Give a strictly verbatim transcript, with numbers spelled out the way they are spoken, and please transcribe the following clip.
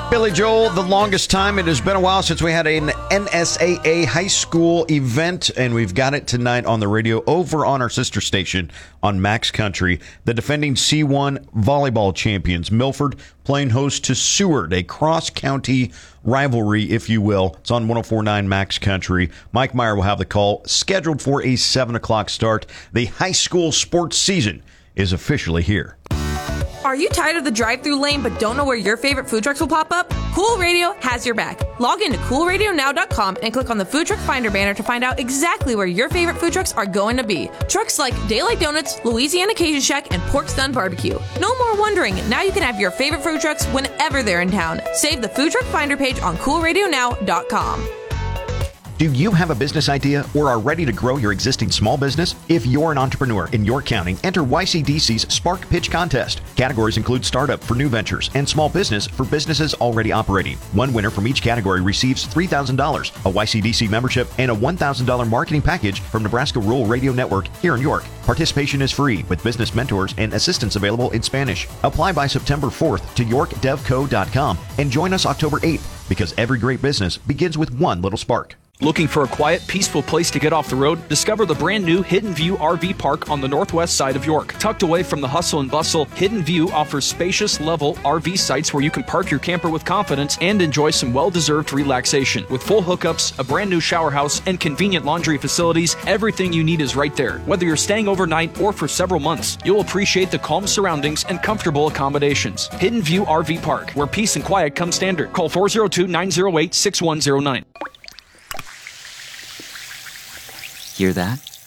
Billy Joel, the longest time. It has been a while since we had an N S A A high school event, and we've got it tonight on the radio over on our sister station on Max Country. The defending C one volleyball champions, Milford, playing host to Seward, a cross-county rivalry, if you will. It's on one oh four point nine Max Country. Mike Meyer will have the call, scheduled for a seven o'clock start. The high school sports season is officially here. Are you tired of the drive-thru lane but don't know where your favorite food trucks will pop up? Cool Radio has your back. Log into cool radio now dot com and click on the Food Truck Finder banner to find out exactly where your favorite food trucks are going to be. Trucks like Daylight Donuts, Louisiana Cajun Shack, and Pork Stun Barbecue. No more wondering. Now you can have your favorite food trucks whenever they're in town. Save the Food Truck Finder page on cool radio now dot com. Do you have a business idea or are ready to grow your existing small business? If you're an entrepreneur in York County, enter Y C D C's Spark Pitch Contest. Categories include startup for new ventures and small business for businesses already operating. One winner from each category receives three thousand dollars, a Y C D C membership, and a one thousand dollars marketing package from Nebraska Rural Radio Network here in York. Participation is free with business mentors and assistance available in Spanish. Apply by September fourth to york dev co dot com and join us October eighth, because every great business begins with one little spark. Looking for a quiet, peaceful place to get off the road? Discover the brand new Hidden View R V Park on the northwest side of York. Tucked away from the hustle and bustle, Hidden View offers spacious, level R V sites where you can park your camper with confidence and enjoy some well-deserved relaxation. With full hookups, a brand new shower house, and convenient laundry facilities, everything you need is right there. Whether you're staying overnight or for several months, you'll appreciate the calm surroundings and comfortable accommodations. Hidden View R V Park, where peace and quiet come standard. Call four oh two, nine oh eight, six one oh nine. Hear that?